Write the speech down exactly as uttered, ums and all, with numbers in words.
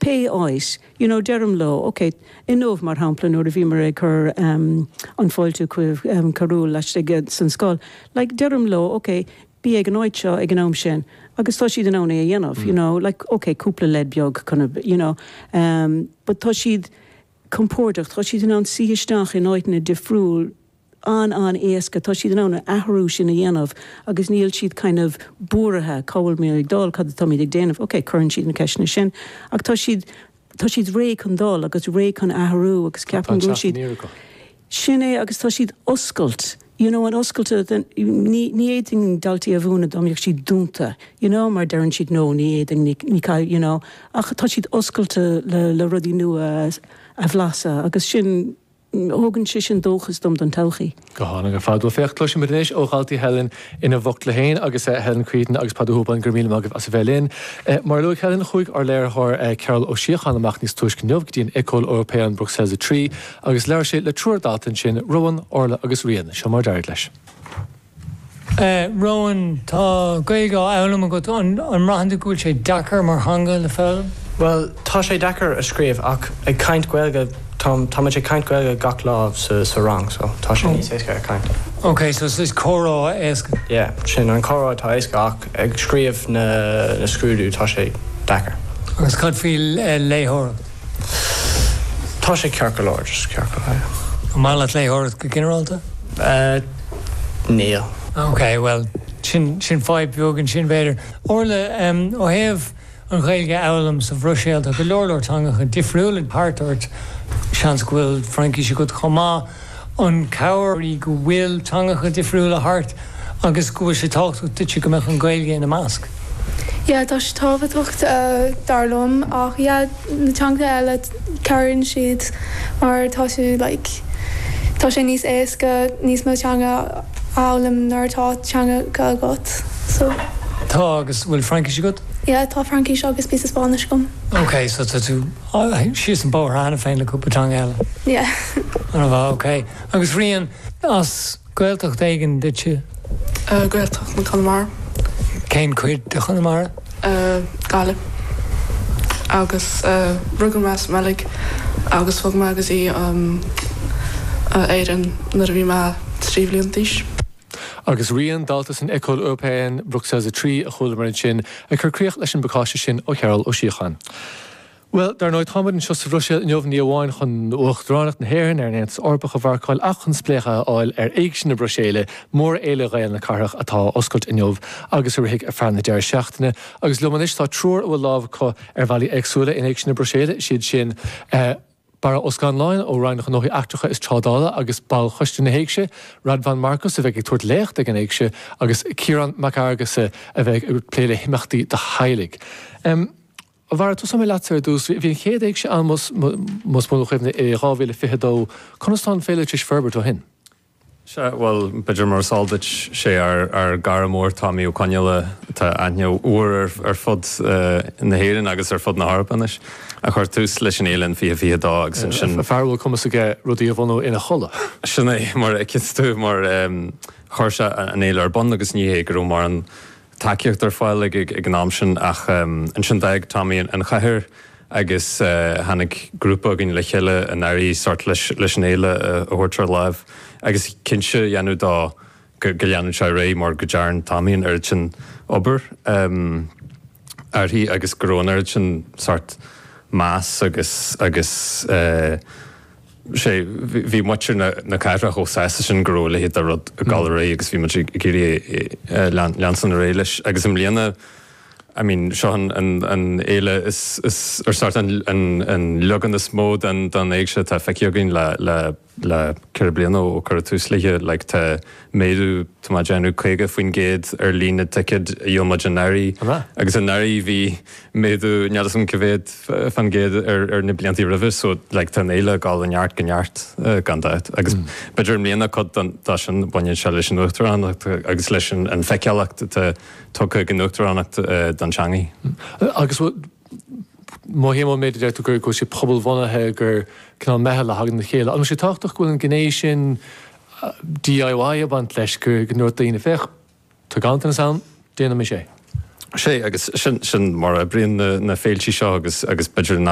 pay ois, you know, derum lo, okay, inov mar hamplan or bhí mar ag chur um, an fáilte cuimh um, carú leis ag san scáil. Like, derum lo, okay, bí ag an oid seo ag an am sin, agus tá siad an ána a dhéanamh, mm. you know, like, okay, cúpla led beag, kind of, you know, um, but tá siad compórdacht, tá siad an an síhisteach in áitna difriúil an an éasca, tá siad an ána ahrú sin a dhéanamh, agus níl siad kind of búrathe, cáil mé ag dál, cad tá míad ag déanamh, okay, churann siad na ceisna sin, ag tá siad, tá siad ré chun dál, agus ré chun ahrú, agus ceapan gúil siad. Sin é, agus tá siad oscailt, you know, an oscailte, ní éiting daltaí a bhúna domíoch siad dúnta, you know, mar derann siad nó, ní éiting, ní cael, you know, ach tá siad oscailte le, le rudí nua a bhlasa, agus sin ógann si sin dóchas dom don tauchaí. Gohanna go fád fecht cloisi mar dhéis ó galtaí Helen ina bhocht le héin agus Helen Cretan agus padúban gur míle magah as a bhelén. Mar luigh Helen chuig ar léir thir Carol O'Sheachan amach níos tuisc neamh dín École Européenne Bruxelles trí agus leir sé le trúirdátain sin Rowan, Orla agus Rian, seo mar deir leis. Rowan, tá gaige elam go an rahananta gúil sé Dakar mar hanga le fel? Well, tá sé Dakar a scríomh ach ag caint gailge Tom Tom sé caint gailge gach lámh sa sa rang, so tá sé níos éasca caint. Okay, so is chorá éasca? Yeah, sin an chorá tá éasca ach ag scríomh na na scrúdú tá sé Dakar. Agus cad fí léthóra? Tá sé cearca láir, just cearca láir. Mála léthóra go generalta? Uh, níl. Okay, well, sin sin fáib beagán sin bhéidir. Orla, um, ó héamh an ghailge elam sa bhrúisialta go leorlóirtanga go difriúil páirtairt seans go bhfuil Frankie se go chomá an cabhairí go bhfuil tanga go difriúil a hart agus go bhfuil sé tácht tuite go meach an ghailge ina másc. Ja, tá sé tábhatócht darlumm ach ja, na teanga eile ceann siad mar tá sé like tá sé níos éasca níos mó teanga álam nar tá teanga go agat. So Tá agus bhfuil Frankie se go? Ja, tá Frankie se agus pís Spáis gom. Okay, so tá tú sios an bór hána féin le cúpa teanga eile? Ja. An bhá, okay. Agus Rian, as gailteach éigean duite? Uh, gailteach na Connemara. Cén cuid de Connemara? Uh, Gaile. Agus uh, rugan meas melig agus fog me agus í um, uh, éireann na bhí me tríomhlíon díis. Agus Rian daltas an École Européenne Bruxelles trí a chola mar sin a churcríoch leis an bacáiste sin ó Carol O'Sheachan. Well, dar nóid hamad an seo sa bhruisiil inneomh ní amháin chun uachtaránach na héireann ar néant orpach a bharcáil ach chun splécha áil ar éig sin na Bruséile mór éile réal na carach atá oscailt inneomh agus uirthaigh ar fearna deir seachtaine agus lumanis tá trúr ó lámh có ar bhailí agsúla in éig sin na Bruséile siad sin bara oscan láin ó reinach an nóí achtracha is trádála agus ball chuiste na héigse, Rad van Marcus a bheith ag tuairt lécht ag an éigse agus Ciarán Macargus a bheith ag pléile himachtaí de heilig. Um, a bhar tú samé leat ar dús, bhíon chéad éigse an mus mú chuimna i rábhíle fihedó, chunastán féile tris ferbert ó hin? Well, beidir mar sáldait sé ar, ar garamór Tommy O'Connell tá aine uair ar, ar fod uh, na héireann agus ar fod na Harpanis a chuir tús leis an éileann fi fi dag sin sin. Fearhfuil cumas aige rudí a bhhanú ina chola. Sin é mar citú mar um, chuirse an éile ar bon agus níhé gur mar an takeíocht ar fáil ag ag an am sin ach um, an sin daig Tommy an chaithir agus uh, hannig grúpa gin le chéile an airí sort leis leis an éile a thuirtar láimh agus cinse dhéanú dá go leanú se ré mar go dearan Tommy ar sin obair um, ar hí agus gorónar sin sort más agus agus uh, sé bhí muir na, na cairach ó sása sin goró le héad a rud a galré agus bhí muir gurí leansan a réiles agus im líana I mean, Sean an an éile is is ar sort an an an lugan is mód an dan éigse tá feiceogin le le le ceirbliana ó chu tús leiche le tá méadú tá genú chuige faoin géad ar lína tiid dhéoma generi agus an nairí bhí méadú neadas an covéad fan géad ar ar na bliantí rih so le tá éile gáil an neart ganneart gandáit agus beidir mlíana chud tá sin baine se leis an uachtaránach agus leis an feicealacht tá tucha an uachtaránach dan seangaí. Agus má hé méidir tú gur go sé pobl bhanathe gur cinál methe le hagan na chéile. An sé táchtach goil an gnééis sin D I Y a bant leis gur go nuir daoine fech tá gananta na sam déanana mé sé. sé agus sin sin mar a brion na féiltí seo agus agus beidir